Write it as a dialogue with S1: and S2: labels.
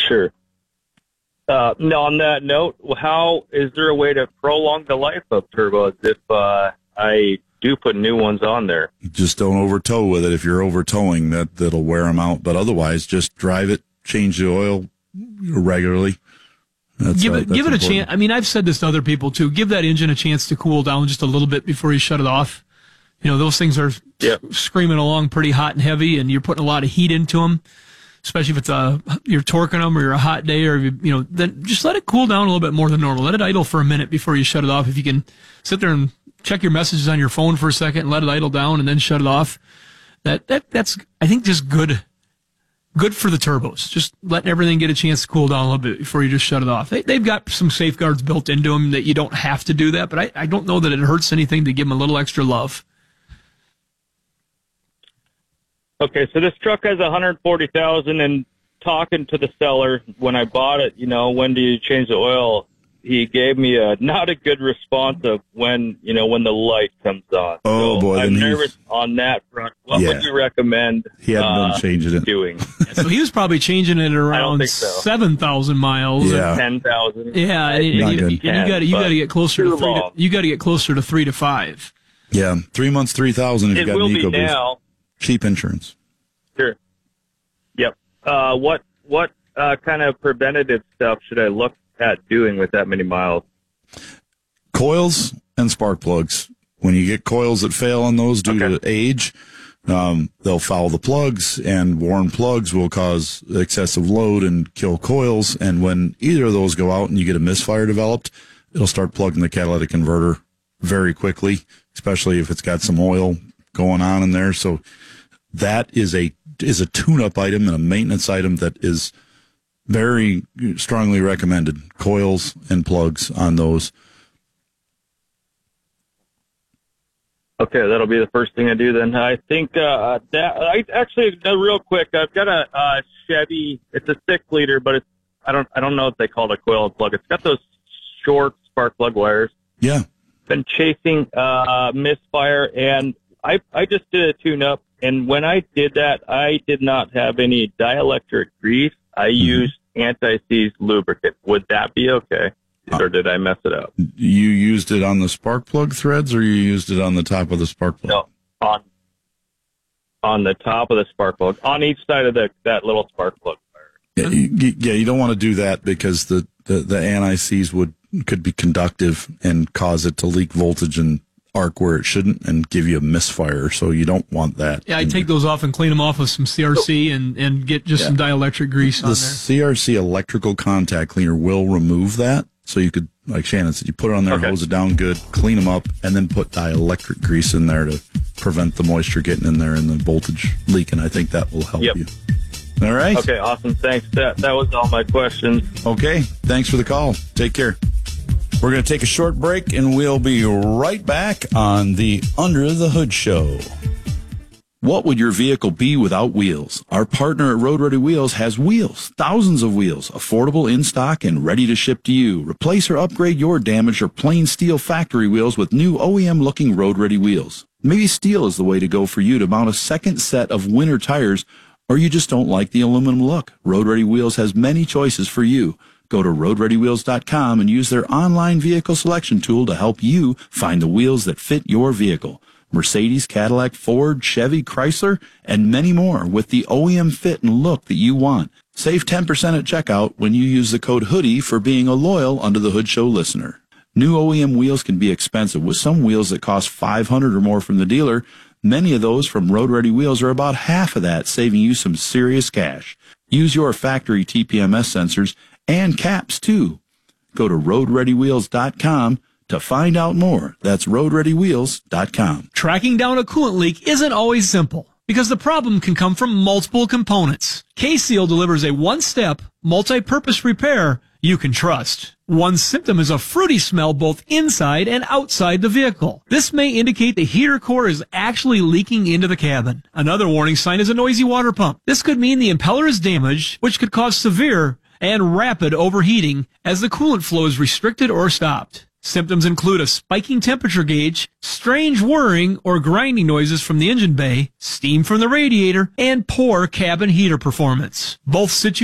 S1: Sure. Now, on that note, how is there a way to prolong the life of turbos if I do put new ones on there?
S2: Just don't over tow with it. If you're over towing, that'll wear them out. But otherwise, just drive it, change the oil regularly.
S3: Give it a chance. I mean, I've said this to other people too. Give that engine a chance to cool down just a little bit before you shut it off. You know, those things are screaming along pretty hot and heavy, and you're putting a lot of heat into them, especially if it's you're torquing them or you're a hot day, or then just let it cool down a little bit more than normal. Let it idle for a minute before you shut it off. If you can sit there and check your messages on your phone for a second and let it idle down and then shut it off, that's I think just good for the turbos. Just letting everything get a chance to cool down a little bit before you just shut it off. They've got some safeguards built into them that you don't have to do that, but I don't know that it hurts anything to give them a little extra love.
S1: Okay, so this truck has 140,000, and talking to the seller when I bought it, when do you change the oil? He gave me not a good response of when the light comes on.
S2: Oh,
S1: so
S2: boy.
S1: I'm nervous on that front. What would you recommend
S2: he hadn't been changing it.
S1: doing?
S3: So he was probably changing it around 7,000 miles.
S2: Yeah.
S1: 10,000.
S3: Yeah, and you got to get closer to you got to get closer to 3 to 5.
S2: Yeah, 3 months, 3,000 if you got an EcoBoost.
S1: Now.
S2: Cheap insurance.
S1: Sure. Yep. What kind of preventative stuff should I look at doing with that many miles?
S2: Coils and spark plugs. When you get coils that fail on those due to age, they'll foul the plugs, and worn plugs will cause excessive load and kill coils. And when either of those go out and you get a misfire developed, it'll start plugging the catalytic converter very quickly, especially if it's got some oil going on in there. So that is a tune-up item and a maintenance item that is very strongly recommended. Coils and plugs on those.
S1: Okay, that'll be the first thing I do then. I think real quick, I've got a Chevy. It's a 6-liter, but I don't know if they call it a coil and plug. It's got those short spark plug wires.
S2: Yeah.
S1: Been chasing misfire, and I just did a tune-up, and when I did that, I did not have any dielectric grease. I used anti-seize lubricant. Would that be okay? Or did I mess it up?
S2: You used it on the spark plug threads, or you used it on the top of the spark plug?
S1: No, on the top of the spark plug, on each side of that little spark plug wire.
S2: Yeah, you don't want to do that because the anti-seize could be conductive and cause it to leak voltage and arc where it shouldn't and give you a misfire. So you don't want that.
S3: Yeah, I take those off and clean them off with some CRC and get just some dielectric grease on there.
S2: The CRC electrical contact cleaner will remove that. So you could, like Shannon said, you put it on there, hose it down good, clean them up, and then put dielectric grease in there to prevent the moisture getting in there and the voltage leaking. I think that will help you. All right.
S1: Okay, awesome. Thanks. That was all my questions.
S2: Okay. Thanks for the call. Take care. We're going to take a short break, and we'll be right back on the Under the Hood Show. What would your vehicle be without wheels? Our partner at Road Ready Wheels has wheels, thousands of wheels, affordable in stock and ready to ship to you. Replace or upgrade your damaged or plain steel factory wheels with new OEM-looking Road Ready wheels. Maybe steel is the way to go for you to mount a second set of winter tires, or you just don't like the aluminum look. Road Ready Wheels has many choices for you. Go to RoadReadyWheels.com and use their online vehicle selection tool to help you find the wheels that fit your vehicle. Mercedes, Cadillac, Ford, Chevy, Chrysler, and many more with the OEM fit and look that you want. Save 10% at checkout when you use the code HOODIE for being a loyal Under the Hood Show listener. New OEM wheels can be expensive, with some wheels that cost $500 or more from the dealer. Many of those from Road Ready Wheels are about half of that, saving you some serious cash. Use your factory TPMS sensors and caps, too. Go to RoadReadyWheels.com to find out more. That's RoadReadyWheels.com.
S3: Tracking down a coolant leak isn't always simple, because the problem can come from multiple components. K-Seal delivers a one-step, multi-purpose repair you can trust. One symptom is a fruity smell both inside and outside the vehicle. This may indicate the heater core is actually leaking into the cabin. Another warning sign is a noisy water pump. This could mean the impeller is damaged, which could cause severe and rapid overheating as the coolant flow is restricted or stopped. Symptoms include a spiking temperature gauge, strange whirring or grinding noises from the engine bay, steam from the radiator, and poor cabin heater performance. Both situations